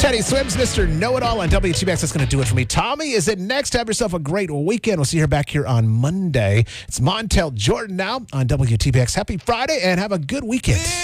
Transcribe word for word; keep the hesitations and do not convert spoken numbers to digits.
Teddy Swims, Mister Know-It-All on W T B X. That's going to do it for me. Tommy is it next. Have yourself a great weekend. We'll see her back here on Monday. It's Montel Jordan now on W T B X. Happy Friday and have a good weekend.